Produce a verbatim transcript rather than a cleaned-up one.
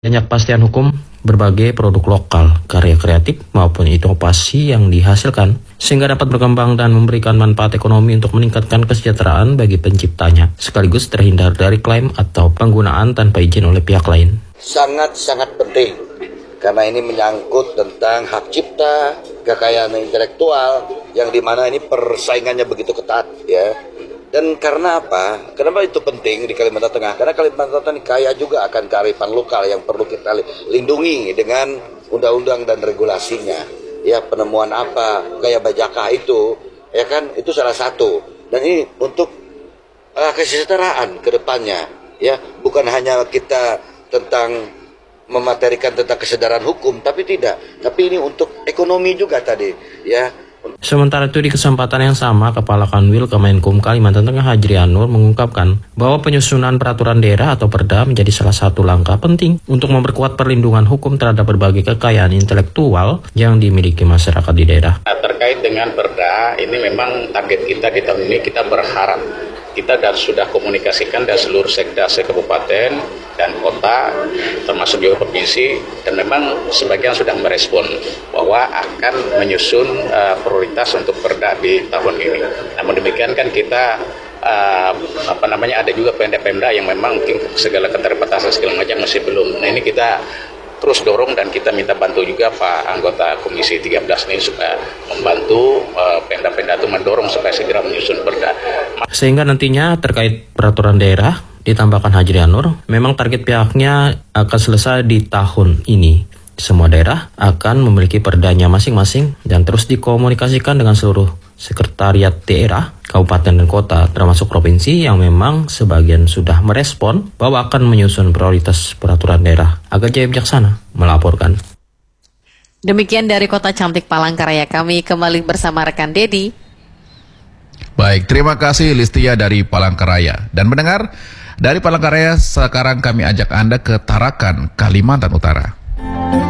Banyak pastian hukum, berbagai produk lokal, karya kreatif maupun inovasi yang dihasilkan sehingga dapat berkembang dan memberikan manfaat ekonomi untuk meningkatkan kesejahteraan bagi penciptanya, sekaligus terhindar dari klaim atau penggunaan tanpa izin oleh pihak lain. Sangat-sangat penting karena ini menyangkut tentang hak cipta, kekayaan intelektual yang dimana ini persaingannya begitu ketat, ya. Dan karena apa? Kenapa itu penting di Kalimantan Tengah? Karena Kalimantan Tengah kaya juga akan kearifan lokal yang perlu kita lindungi dengan undang-undang dan regulasinya. Ya, penemuan apa, gaya bajaka itu, ya kan, itu salah satu. Dan ini untuk uh, kesejahteraan ke depannya, ya, bukan hanya kita tentang mematerikan tentang kesadaran hukum, tapi tidak. Tapi ini untuk ekonomi juga tadi, ya. Sementara itu di kesempatan yang sama, Kepala Kanwil Kemenkum Kalimantan Tengah Hajrian Nur mengungkapkan bahwa penyusunan peraturan daerah atau Perda menjadi salah satu langkah penting untuk memperkuat perlindungan hukum terhadap berbagai kekayaan intelektual yang dimiliki masyarakat di daerah. Nah, terkait dengan Perda, ini memang target kita di tahun ini, kita berharap kita dan sudah komunikasikan dan seluruh sekda se-kabupaten dan kota, termasuk juga provinsi, dan memang sebagian sudah merespon bahwa akan menyusun uh, prioritas untuk Perda di tahun ini. Namun demikian kan kita uh, apa namanya ada juga pemda-pemda yang memang mungkin segala keterbatasan segala macam masih belum. Nah, ini kita terus dorong dan kita minta bantu juga Pak anggota Komisi tiga belas ini supaya membantu uh, pemda-pemda itu mendorong supaya segera menyusun Perda. Sehingga nantinya terkait peraturan daerah, ditambahkan Hajrian Nur, memang target pihaknya akan selesai di tahun ini. Semua daerah akan memiliki perdanya masing-masing dan terus dikomunikasikan dengan seluruh sekretariat daerah, kabupaten dan kota, termasuk provinsi yang memang sebagian sudah merespon bahwa akan menyusun prioritas peraturan daerah. Agak Jaya Bijaksana melaporkan. Demikian dari Kota Cantik Palangkaraya, kami kembali bersama rekan Dedi. Baik, terima kasih Listia dari Palangkaraya. Dan mendengar dari Palangkaraya, sekarang kami ajak Anda ke Tarakan, Kalimantan Utara.